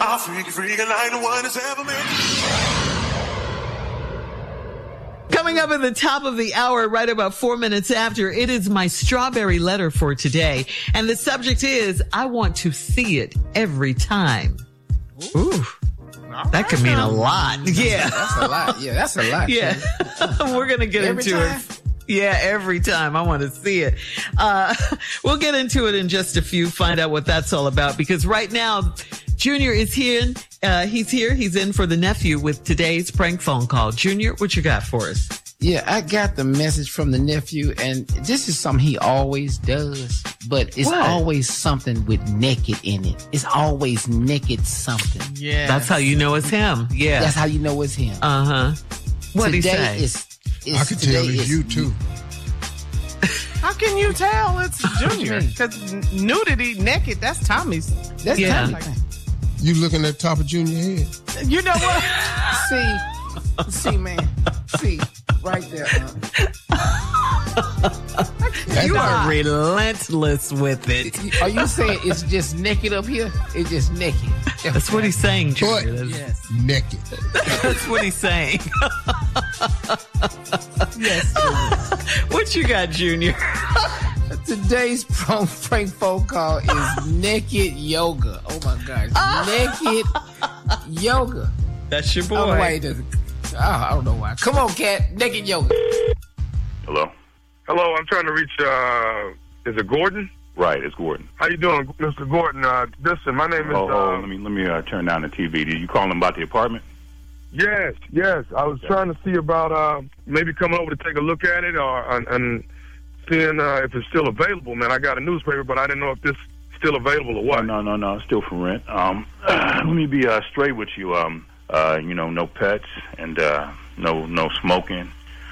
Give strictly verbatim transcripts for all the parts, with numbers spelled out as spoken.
I'll freak, freak, and I ain't the one that's ever been. Coming up at the top of the hour, right about four minutes after, it is my strawberry letter for today. And the subject is, I want to see it every time. Ooh. That could mean a lot. Yeah. That's a lot. Yeah, that's a lot. Yeah. We're going to get every into time? it. Yeah, every time. I want to see it. Uh, we'll get into it in just a few, find out what that's all about. Because right now, Junior is here. Uh, he's here. He's in for the nephew with today's prank phone call. Junior, what you got for us? Yeah, I got the message from the nephew, and this is something he always does, but it's What? always something with naked in it. It's always naked something. Yeah. That's how you know it's him. Yeah. That's how you know it's him. Uh-huh. What'd he Today say? is, is I can tell today it's is- you too. How can you tell it's What you Junior? mean? Because nudity naked, that's Tommy's. That's Yeah. Tommy. You looking at the top of Junior head. You know what? See, see, man, see, right there. Uh, You are relentless with it. are you saying it's just naked up here? It's just naked. That's what he's saying, But Junior. That's, Yes. naked. that's what he's saying. Yes. What you got, Junior? Today's prank prank phone call is naked yoga. Oh my gosh, naked yoga. That's your boy. Oh wait, oh, I don't know why. Come on, cat, naked yoga. Hello? Hello, I'm trying to reach, uh, is it Gordon? Right, it's Gordon. How you doing, Mister Gordon? Uh, listen, my name is, Oh, oh, uh, let me let me uh, turn down the T V. Did you call him about the apartment? yes, yes. I was trying to see about, uh, maybe coming over to take a look at it or, and, and seeing, uh, if it's still available, man. I got a newspaper, but I didn't know if this is still available or what. No, no, no, no. It's still for rent. Um, let me be uh, straight with you. Um, uh, you know, no pets and uh, no no smoking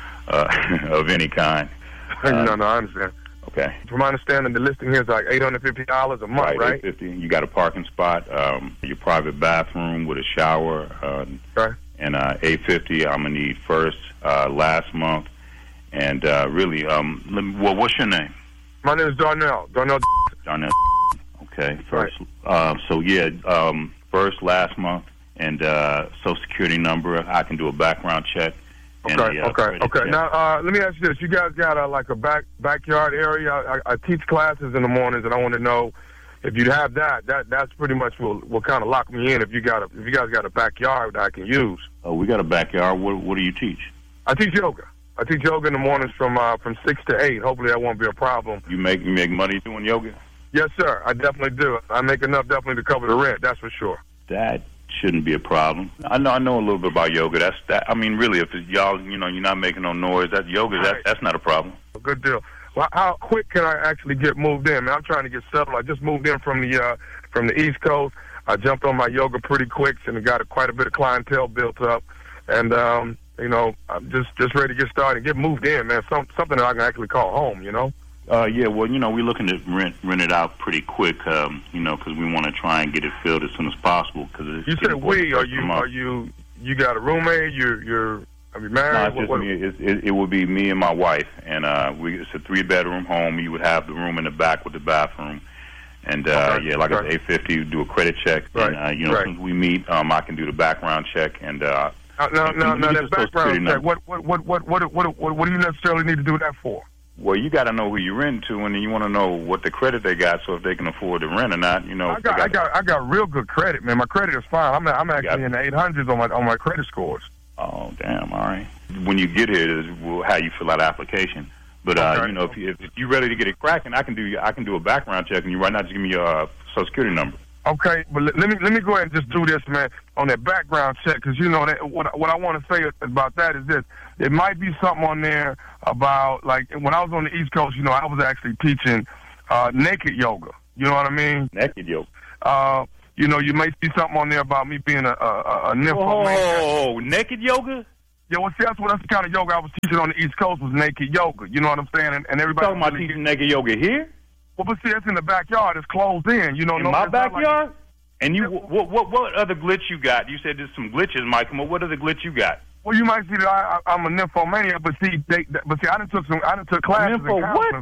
uh, of any kind. no, no, I understand. Okay. From my understanding, the listing here is like eight hundred fifty dollars a month, right? eight fifty. You got a parking spot, um, your private bathroom with a shower, uh, Okay. and uh, eight fifty. I'm gonna need first, uh, last month, and uh, really, um, let me, well, what's your name? My name is Darnell. Darnell. Darnell. Okay, first. Uh, so yeah, um, first, last month, and uh, Social Security number. I can do a background check. and Okay, a, uh, okay, credit okay. check. Now, uh, let me ask you this. You guys got a, like a back backyard area? I, I teach classes in the mornings, and I want to know if you have that. That That's pretty much what will kind of lock me in if you got a, if you guys got a backyard that I can use. Oh, we got a backyard. What, what do you teach? I teach yoga. I teach yoga in the mornings from uh, from six to eight. Hopefully that won't be a problem. You make you make money doing yoga? Yes, sir. I definitely do. I make enough definitely to cover the rent. That's for sure. That shouldn't be a problem. I know I know a little bit about yoga. That's that. I mean, really, if it's y'all, you know, you're not making no noise, that yoga, that Right. that's not a problem. Good deal. Well, how quick can I actually get moved in? Man, I'm trying to get settled. I just moved in from the uh, from the East Coast. I jumped on my yoga pretty quick and got a, quite a bit of clientele built up. And um, you know, I'm just just ready to get started and get moved in, man. Some, something that I can actually call home. You know. Uh, yeah, well, you know, we're looking to rent rent it out pretty quick, um, you know, because we want to try and get it filled as soon as possible. Cause it's You said getting we. close Are to you the month. are you you got a roommate? You're you're are you married? No, it's What- just what- me. It, it, it would be me and my wife, and uh, we it's a three bedroom home. You would have the room in the back with the bathroom, and uh, Okay, yeah, like okay. I said, eight fifty. Do a credit check, Right, and uh, you know, right. since we meet, um, I can do the background check, and uh, Now, now, Let me now, get now your that Social Security background check. number. What what what what what what what what do you necessarily need to do that for? well, you got to know who you're renting to, and then you want to know what the credit they got, so if they can afford to rent or not. You know, I if got, they I got, I got real good credit, man. My credit is fine. I'm, I'm actually got- in the eight hundreds on my on my credit scores. Oh, damn! All right. When you get here, is will how you fill out application. But uh, Okay. you know, if, you, if you're ready to get it cracking, I can do I can do a background check, and you right now just give me your uh, Social Security number. Okay, but let, let me let me go ahead and just do this, man, on that background check, because you know that what what I want to say about that is this: there might be something on there about like when I was on the East Coast, you know, I was actually teaching uh, naked yoga. You know what I mean? Naked yoga. Uh, you know, you may see something on there about me being a a, a nymphomaniac. Oh, naked yoga? Yeah, well, see, that's what that's the kind of yoga I was teaching on the East Coast was naked yoga. You know what I'm saying? And, and everybody Talking about teaching naked yoga here? Well, but see, it's in the backyard. It's closed in. You know, In no, my it's not like- backyard? And you, what, what, what other glitch you got? You said there's some glitches, Mike. Come on, what other glitch you got? Well, you might see that I, I, I'm a nymphomaniac, but see, they, but see, I done took some, I done took classes. Nympho in what? counseling.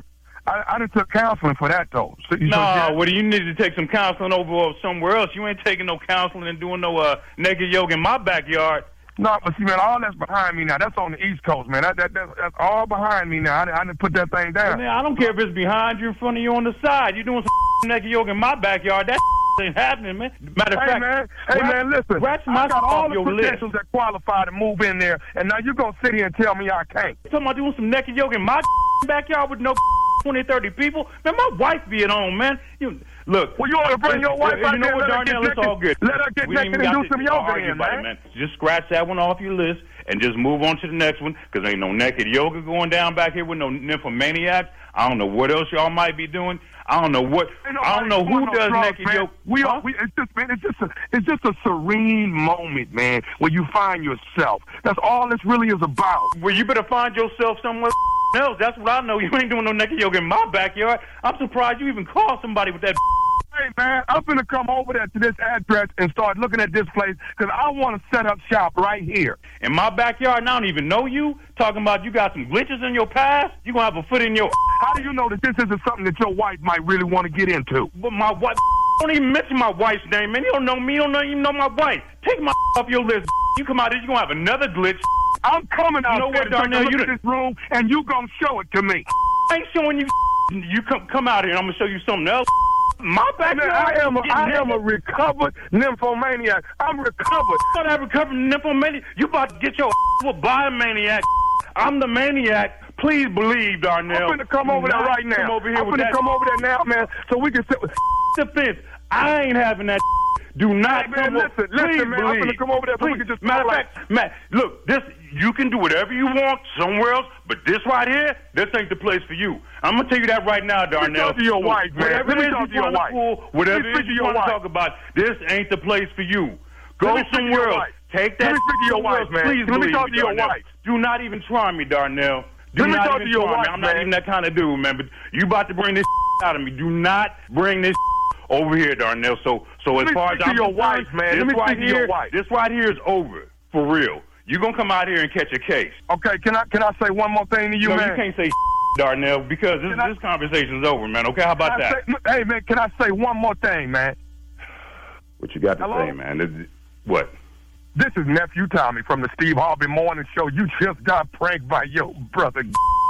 I, I done took counseling for that, though. So, No, so, yeah. well, you need to take some counseling over somewhere else. You ain't taking no counseling and doing no uh, naked yoga in my backyard. No, but see, man, all that's behind me now. That's on the East Coast, man. That, that, that That's all behind me now. I, I didn't put that thing down. Man, I don't care if it's behind you, in front of you, on the side. You're doing some naked yoga in my backyard. That ain't happening, man. Matter of Hey, fact, man. Hey, scratch- man, listen. scratch I my got all off the your credentials list. that qualify to move in there, and now you're going to sit here and tell me I can't. You talking about doing some naked yoga in my backyard with no twenty, thirty people? Man, my wife be at home, man. You Look. Well, you ought to bring your wife you out know there, what, let her get Darnell, it's all good. naked. Let her get We ain't naked even and got do some to yoga argue then, about it, man. Just scratch that one off your list and just move on to the next one, because ain't no naked yoga going down back here with no nymphomaniacs. I don't know what else y'all might be doing. I don't know what. Ain't I don't know nobody who doing no does drugs, naked man. yoga. We Huh? are. We, it's just, man. It's just a. It's just a serene moment, man, where you find yourself. That's all this really is about. Well, you better find yourself somewhere else. That's what I know. You ain't doing no naked yoga in my backyard. I'm surprised you even called somebody with that. Hey, man, I'm going to come over there to this address and start looking at this place because I want to set up shop right here. In my backyard, and I don't even know you. Talking about you got some glitches in your past. You gonna have a foot in your. How do you know that this isn't something that your wife might really want to get into? But my wife. Don't even mention my wife's name, man. You don't know me. You don't even know my wife. Take my off your list. You come out here, you gonna have another glitch. I'm coming out You know there what, to take a Darnell, look you at the- this room, and you going to show it to me. I ain't showing you. You come come out here, and I'm gonna show you something else. My Man, backyard. I am a, getting I am a naked. recovered nymphomaniac. I'm recovered. But I recovered nymphomaniac. You about to get your with by a maniac. I'm the maniac. Please believe, Darnell. I'm going to come Do over there not right now. Come over here I'm with going to that come over there now, man, so we can sit with... defense. I ain't having that. Do not Hey, man, come listen, over. listen, Please man, I'm believe. gonna come over there so we Please. can just Matter of talk fact, Matt, look, this you can do whatever you want somewhere else, but this right here, this ain't the place for you. I'm gonna tell you that right now, Let me Darnell. talk to your So wife, man. Whatever Let me it is talk you to your want to wife. pull, whatever Let me it speak is to you your want to wife. talk about, this ain't the place for you. Go Let me speak to somewhere your else. wife. Take that. Let me speak to your somewhere wife, else. man. Please Let me believe talk to me, your Darnell. wife. Do not even try me, Darnell. Do Let me not talk even to your try wife, me. I'm not man. even that kind of dude, man. But you about to bring this out of me. Do not bring this over here, Darnell. So, so Let as me far speak as to I'm your concerned, wife, man. this Let me right speak to your here, wife. this right here is over for real. You gonna come out here and catch a case? Okay, can I can I say one more thing to you, no, man? you can't say Darnell, because this, Can I- this conversation's over, man. Okay, how about Can I that? say- hey, man, can I say one more thing, man? What you got to Hello? say, man? This- what? This is Nephew Tommy from the Steve Harvey Morning Show. You just got pranked by your brother.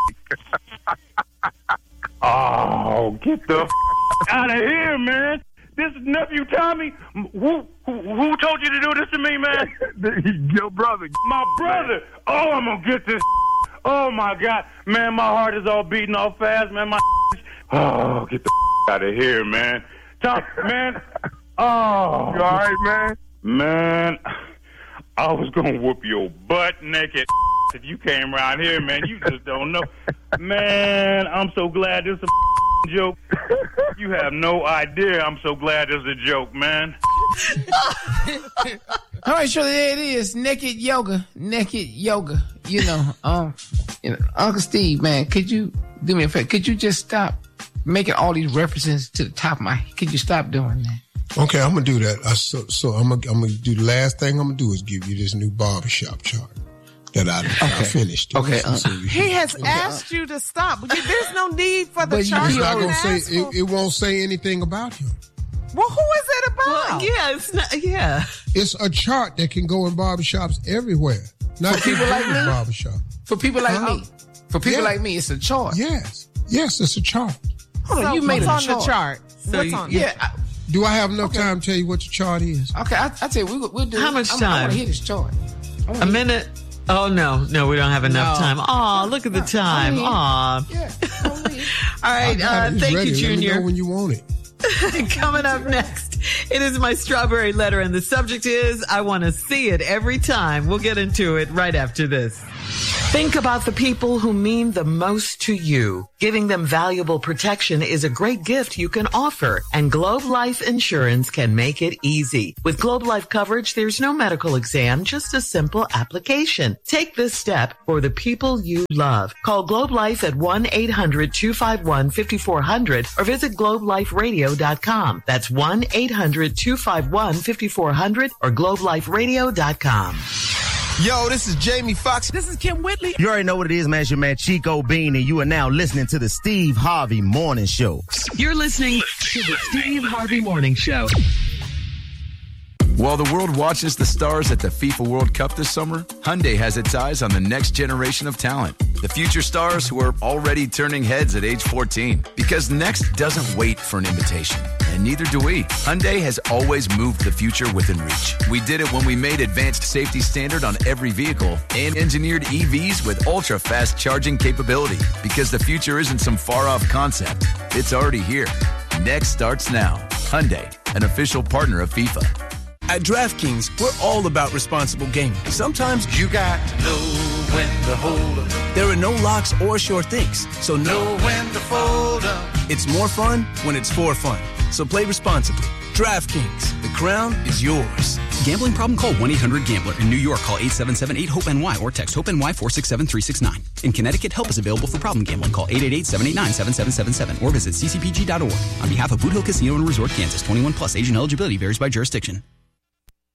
Oh, get the f- out of here, man. This is Nephew Tommy. Who, who who told you to do this to me, man? Your brother. My brother. Oh, I'm gonna get this. Oh my God, man, my heart is all beating all fast, man. My oh, get the out of here, man. Tom, man. Oh, You all right, man? man. I was gonna whoop your butt naked if you came around here, man. You just don't know, man. I'm so glad this is a joke. You have no idea. I'm so glad this is a joke, man. All right, Shirley, there it is. Naked yoga. Naked yoga. You know, um, you know, Uncle Steve, man, could you do me a favor? Could you just stop making all these references to the top of my head? Could you stop doing that? Okay, I'm gonna do that. I, so, so I'm gonna, I'm gonna do the last thing I'm gonna do is give you this new barbershop chart that I, I finished. Okay, uh, So you- He has asked you to stop. But there's no need for the But you- chart. It's He not to gonna say ask it, for- it won't say anything about him. Well, who is it about? Well, yeah, it's not, yeah. It's a chart that can go in barbershops everywhere. Not For people like me? barbershop. For people like Huh? me. For people Yeah. like me, it's a chart. Yes, yes, it's a chart. Hold on, So you made what's a on the chart? So what's you- on? Yeah. I, Do I have enough time to tell you what the chart is? okay, I, I tell you, we, we'll do How it. much I'm, I time? want to hear this chart. I wanna A hear- minute. Oh no, no, we don't have enough No. time. Aw, look at the time. mean- Aw. Yeah. I wanna hear. All I right, got uh, it. It's thank ready. you, Let me know Junior. when you want it. Coming up next, it is my strawberry letter, and the subject is I want to see it every time. We'll get into it right after this. Think about the people who mean the most to you. Giving them valuable protection is a great gift you can offer, and Globe Life Insurance can make it easy. With Globe Life coverage, there's no medical exam, just a simple application. Take this step for the people you love. Call Globe Life at one eight hundred two five one five four zero zero or visit globe life radio dot com. That's one eight hundred two five one five four zero zero or globe life radio dot com. Yo, this is Jamie Foxx. This is Kim Whitley. You already know what it is, man. It's your man Chico Bean, and you are now listening to the Steve Harvey Morning Show. You're listening to the Steve Harvey Morning Show. While the world watches the stars at the FIFA World Cup this summer, Hyundai has its eyes on the next generation of talent. The future stars who are already turning heads at age fourteen. Because next doesn't wait for an invitation. And neither do we. Hyundai has always moved the future within reach. We did it when we made advanced safety standard on every vehicle and engineered E Vs with ultra-fast charging capability. Because the future isn't some far-off concept. It's already here. Next starts now. Hyundai, an official partner of FIFA. At DraftKings, we're all about responsible gaming. Sometimes you got to know when to hold up. There are no locks or sure things, so know when to fold up. It's more fun when it's for fun. So play responsibly. DraftKings, the crown is yours. Gambling problem? Call one eight hundred gambler. In New York, call eight seven seven eight hope N Y or text HOPE-NY four six seven three six nine. In Connecticut, help is available for problem gambling. Call eight eight eight seven eight nine seven seven seven seven or visit c c p g dot org. On behalf of Boot Hill Casino and Resort, Kansas, twenty-one plus, age and eligibility varies by jurisdiction.